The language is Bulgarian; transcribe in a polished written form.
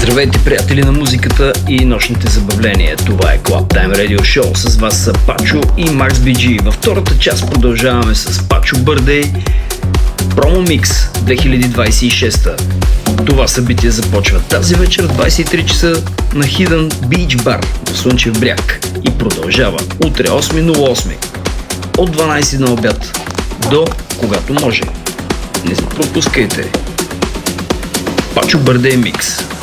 Здравейте, приятели на музиката и нощните забавления. Това е Club Time Radio Show. С вас са Пачо и Max BG. Във втората част продължаваме с Пачо Birthday Promo Mix 2026. Това събитие започва тази вечер в 23 часа на Hidden Beach Bar в Слънчев бряг и продължава утре 8.08 от 12 на обяд до когато може. Не се пропускайте. Пачо Birthday Mix.